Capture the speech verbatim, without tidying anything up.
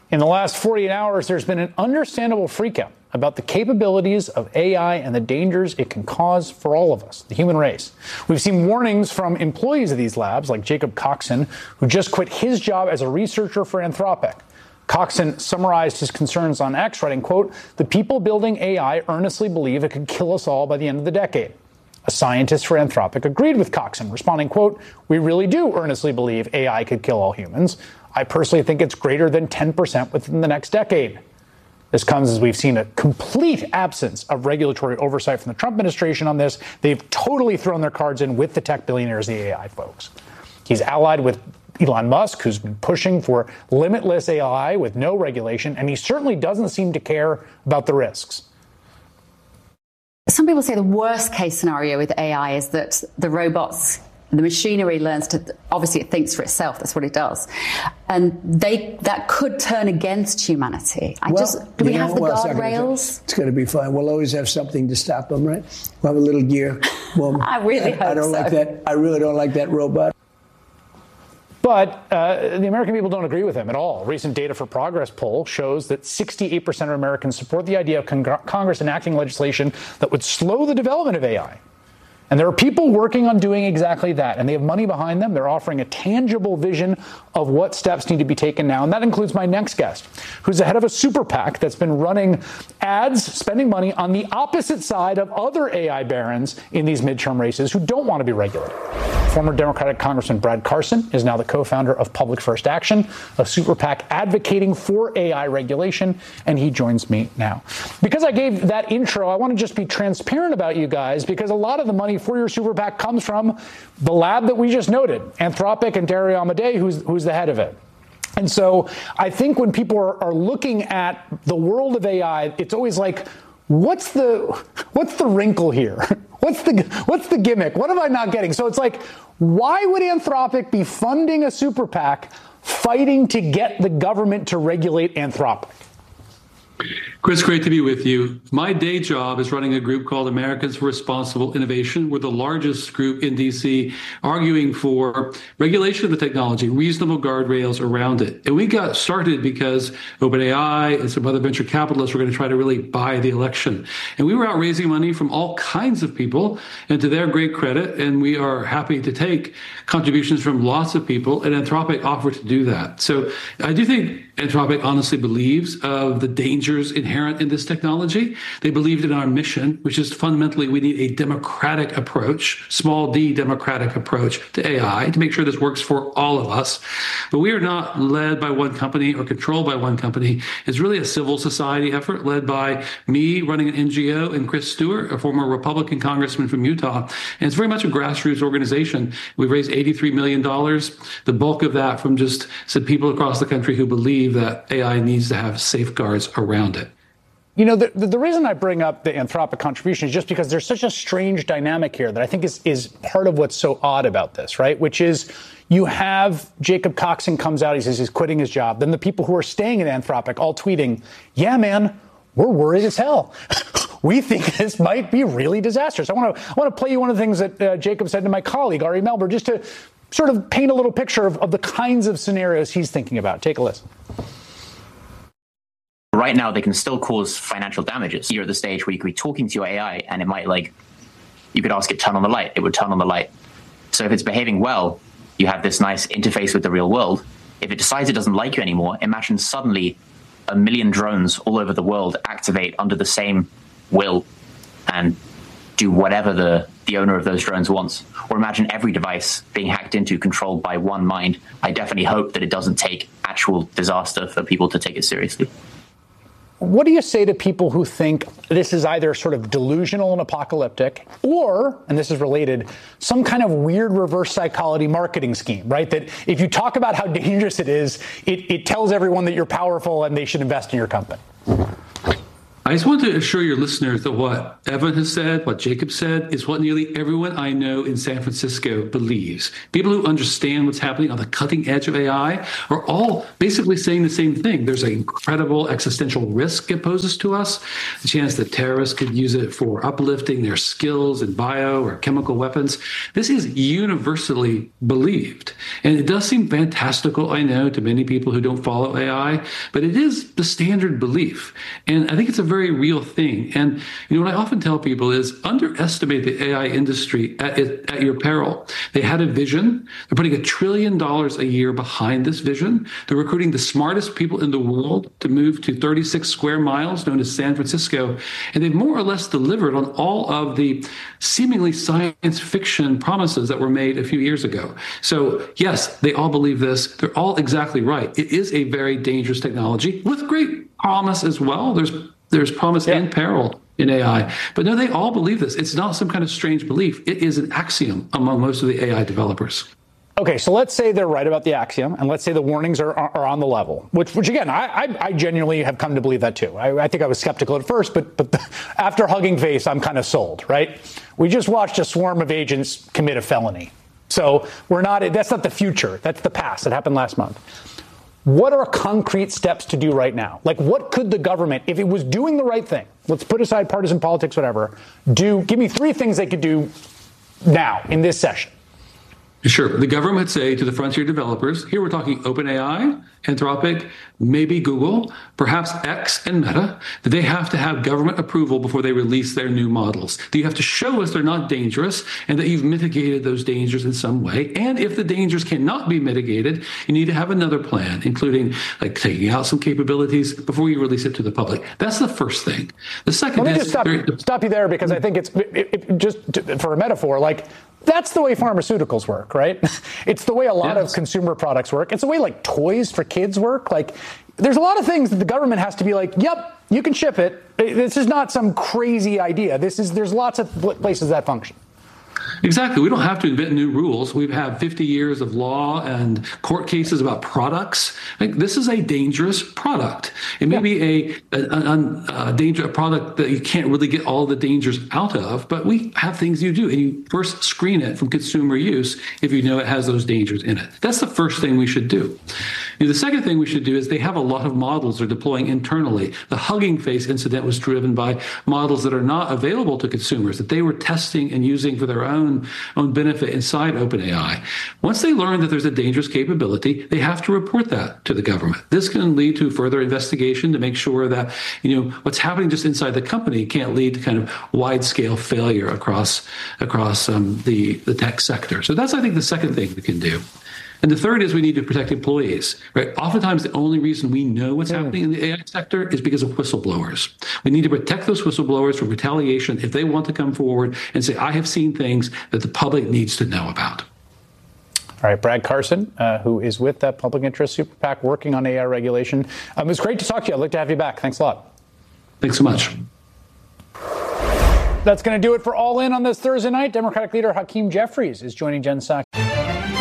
In the last forty-eight hours, there's been an understandable freakout about the capabilities of A I and the dangers it can cause for all of us, the human race. We've seen warnings from employees of these labs, like Jacob Coxon, who just quit his job as a researcher for Anthropic. Coxon summarized his concerns on X, writing, quote, "The people building A I earnestly believe it could kill us all by the end of the decade." A scientist for Anthropic agreed with Coxon, responding, quote, "We really do earnestly believe A I could kill all humans. I personally think it's greater than ten percent within the next decade." This comes as we've seen a complete absence of regulatory oversight from the Trump administration on this. They've totally thrown their cards in with the tech billionaires, the A I folks. He's allied with Elon Musk, who's been pushing for limitless A I with no regulation, and he certainly doesn't seem to care about the risks. Some people say the worst case scenario with A I is that the robots, the machinery learns to, obviously it thinks for itself, that's what it does. And they that could turn against humanity. I well, just, do we have the guardrails? It's going to be fine. We'll always have something to stop them, right? We'll have a little gear. Well, I really hope I don't so. like that. I really don't like that robot. But uh, the American people don't agree with him at all. Recent Data for Progress poll shows that sixty-eight percent of Americans support the idea of con- Congress enacting legislation that would slow the development of A I. And there are people working on doing exactly that, and they have money behind them. They're offering a tangible vision of what steps need to be taken now, and that includes my next guest, who's the head of a super PAC that's been running ads, spending money on the opposite side of other A I barons in these midterm races who don't want to be regulated. Former Democratic Congressman Brad Carson is now the co-founder of Public First Action, a super PAC advocating for A I regulation, and he joins me now. Because I gave that intro, I want to just be transparent about you guys, because a lot of the money for your super PAC comes from the lab that we just noted, Anthropic, and Dario Amodei, who's, who's the head of it. And so I think when people are, are looking at the world of A I, it's always like, what's the what's the wrinkle here? What's the what's the gimmick? What am I not getting? So it's like, why would Anthropic be funding a super PAC fighting to get the government to regulate Anthropic? Chris, great to be with you. My day job is running a group called Americans for Responsible Innovation. We're the largest group in D C arguing for regulation of the technology, reasonable guardrails around it. And we got started because OpenAI and some other venture capitalists were going to try to really buy the election. And we were out raising money from all kinds of people, and to their great credit, and we are happy to take contributions from lots of people, and Anthropic offered to do that. So I do think Anthropic honestly believes of the dangers inherent in this technology. They believed in our mission, which is fundamentally we need a democratic approach, small d democratic approach to A I to make sure this works for all of us. But we are not led by one company or controlled by one company. It's really a civil society effort led by me running an N G O and Chris Stewart, a former Republican congressman from Utah. And it's very much a grassroots organization. We've raised eighty-three million dollars, the bulk of that from just some people across the country who believe that A I needs to have safeguards around it. You know, the, the reason I bring up the Anthropic contribution is just because there's such a strange dynamic here that I think is, is part of what's so odd about this, right? Which is you have Jacob Coxon comes out, he says he's quitting his job. Then the people who are staying at Anthropic all tweeting, yeah, man, we're worried as hell. We think this might be really disastrous. I want to I want to play you one of the things that uh, Jacob said to my colleague, Ari Melber, just to sort of paint a little picture of, of the kinds of scenarios he's thinking about. Take a listen. Right now, they can still cause financial damages. You're at the stage where you could be talking to your A I and it might, like, you could ask it, turn on the light. It would turn on the light. So if it's behaving well, you have this nice interface with the real world. If it decides it doesn't like you anymore, imagine suddenly a million drones all over the world activate under the same will and do whatever the, the owner of those drones wants. Or imagine every device being hacked into, controlled by one mind. I definitely hope that it doesn't take actual disaster for people to take it seriously. What do you say to people who think this is either sort of delusional and apocalyptic or, and this is related, some kind of weird reverse psychology marketing scheme, right? That if you talk about how dangerous it is, it, it tells everyone that you're powerful and they should invest in your company. I just want to assure your listeners that what Evan has said, what Jacob said, is what nearly everyone I know in San Francisco believes. People who understand what's happening on the cutting edge of A I are all basically saying the same thing. There's an incredible existential risk it poses to us, the chance that terrorists could use it for uplifting their skills in bio or chemical weapons. This is universally believed. And it does seem fantastical, I know, to many people who don't follow A I, but it is the standard belief. And I think it's a very real thing. And you know what I often tell people is underestimate the A I industry at, at your peril. They had a vision. They're putting a trillion dollars a year behind this vision. They're recruiting the smartest people in the world to move to thirty-six square miles, known as San Francisco. And they've more or less delivered on all of the seemingly science fiction promises that were made a few years ago. So yes, they all believe this. They're all exactly right. It is a very dangerous technology with great promise as well. There's There's promise yeah. and peril in A I. But no, they all believe this. It's not some kind of strange belief. It is an axiom among most of the A I developers. Okay, so let's say they're right about the axiom, and let's say the warnings are, are, are on the level, which, which again, I, I, I genuinely have come to believe that too. I, I think I was skeptical at first, but, but after Hugging Face, I'm kind of sold, right? We just watched a swarm of agents commit a felony. So we're not, that's not the future. That's the past. It happened last month. What are concrete steps to do right now? Like, what could the government, if it was doing the right thing, let's put aside partisan politics, whatever, do, give me three things they could do now in this session. Sure. The government would say to the frontier developers, here we're talking OpenAI, Anthropic, maybe Google, perhaps X and Meta, that they have to have government approval before they release their new models. That you have to show us they're not dangerous and that you've mitigated those dangers in some way. And if the dangers cannot be mitigated, you need to have another plan, including like taking out some capabilities before you release it to the public. That's the first thing. The second Let me is... just stop, very, stop you there because I think it's, it, it, just to, for a metaphor, like, that's the way pharmaceuticals work, right? It's the way a lot yes. of consumer products work. It's the way like toys for kids work. Like there's a lot of things that the government has to be like, yep, you can ship it. This is not some crazy idea. This is, there's lots of places that function. Exactly. We don't have to invent new rules. We've had fifty years of law and court cases about products. Like, this is a dangerous product. It may yeah. be a, a, a, a danger, a product that you can't really get all the dangers out of, but we have things you do, and you first screen it from consumer use if you know it has those dangers in it. That's the first thing we should do. And the second thing we should do is they have a lot of models they're deploying internally. The Hugging Face incident was driven by models that are not available to consumers, that they were testing and using for their own, own benefit inside OpenAI. Once they learn that there's a dangerous capability, they have to report that to the government. This can lead to further investigation to make sure that, you know, what's happening just inside the company can't lead to kind of wide-scale failure across across um, the, the tech sector. So that's, I think, the second thing we can do. And the third is we need to protect employees, right? Oftentimes, the only reason we know what's yeah. happening in the A I sector is because of whistleblowers. We need to protect those whistleblowers from retaliation if they want to come forward and say, I have seen things that the public needs to know about. All right, Brad Carson, uh, who is with that Public Interest Super PAC working on A I regulation. Um, it was great to talk to you. I'd like to have you back. Thanks a lot. Thanks so much. That's going to do it for All In on this Thursday night. Democratic leader Hakeem Jeffries is joining Jen Psaki.